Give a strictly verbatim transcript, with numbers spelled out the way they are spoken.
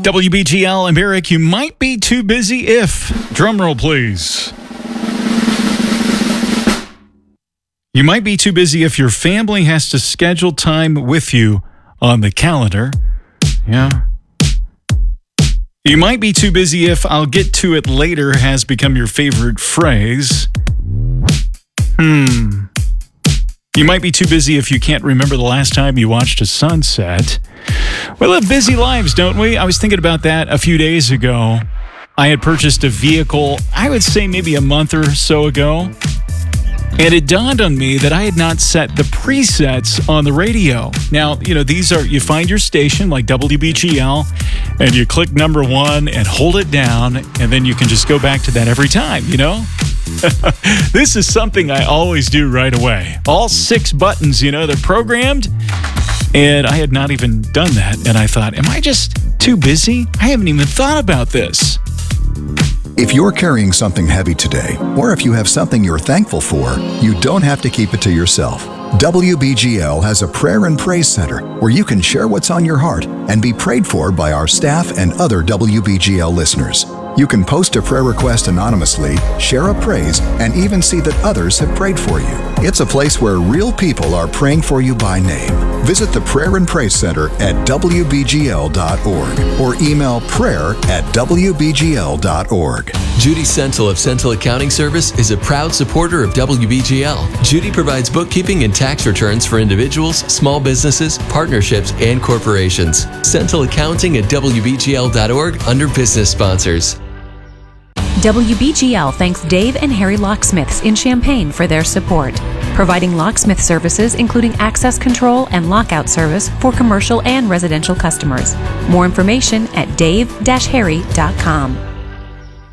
W B G L, I'm Eric. You might be too busy if, drumroll please. You might be too busy if your family has to schedule time with you on the calendar. Yeah. You might be too busy if I'll get to it later has become your favorite phrase. Hmm. You might be too busy if you can't remember the last time you watched a sunset. We live busy lives, don't we? I was thinking about that a few days ago. I had purchased a vehicle, I would say maybe a month or so ago. And it dawned on me that I had not set the presets on the radio. Now, you know, these are, you find your station like W B G L and you click number one and hold it down, and then you can just go back to that every time, you know? This is something I always do right away. All six buttons, you know, they're programmed. And I had not even done that. And I thought, am I just too busy? I haven't even thought about this. If you're carrying something heavy today, or if you have something you're thankful for, you don't have to keep it to yourself. W B G L has a prayer and praise center where you can share what's on your heart and be prayed for by our staff and other W B G L listeners. You can post a prayer request anonymously, share a praise, and even see that others have prayed for you. It's a place where real people are praying for you by name. Visit the Prayer and Praise Center at W B G L dot org or email prayer at W B G L dot org. Judy Sentel of Sentel Accounting Service is a proud supporter of W B G L. Judy provides bookkeeping and tax returns for individuals, small businesses, partnerships, and corporations. Sentel Accounting at W B G L dot org under business sponsors. W B G L thanks Dave and Harry Locksmiths in Champaign for their support, providing locksmith services including access control and lockout service for commercial and residential customers. More information at dave dash harry dot com.